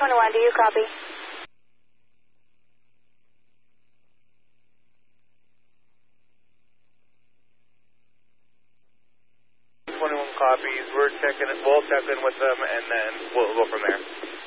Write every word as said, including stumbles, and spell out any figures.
twenty-one, do you copy? twenty-one copies. We're checking it. We'll check in with them, and then we'll go from there.